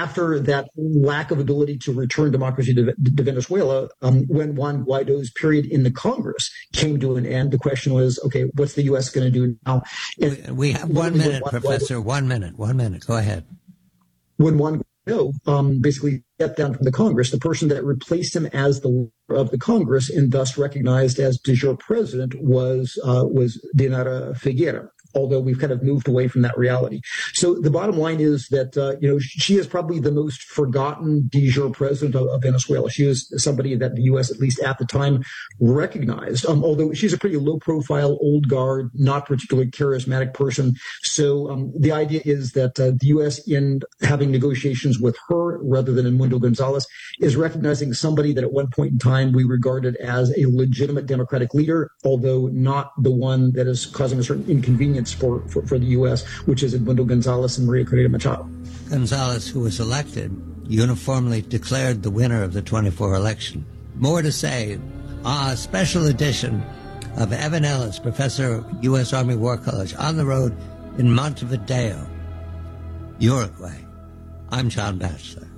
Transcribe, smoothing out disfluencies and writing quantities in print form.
after that lack of ability to return democracy to Venezuela, when Juan Guaido's period in the Congress came to an end, the question was, okay, what's the U.S. going to do now? We have 1 minute, Professor. 1 minute. 1 minute. Go ahead. When Juan Guaido basically stepped down from the Congress, the person that replaced him as the leader of the Congress and thus recognized as de jure president was Dianara Figueira, although we've kind of moved away from that reality. So the bottom line is that, she is probably the most forgotten de jure president of Venezuela. She was somebody that the U.S., at least at the time, recognized, although she's a pretty low-profile, old guard, not particularly charismatic person. So the idea is that the U.S., in having negotiations with her rather than Edmundo Gonzalez, is recognizing somebody that at one point in time we regarded as a legitimate democratic leader, although not the one that is causing a certain inconvenience for the U.S., which is Edmundo Gonzalez and Maria Corina Machado. Gonzalez, who was elected, uniformly declared the winner of the 24 election. More to say, a special edition of Evan Ellis, professor of U.S. Army War College, on the road in Montevideo, Uruguay. I'm John Batchelor.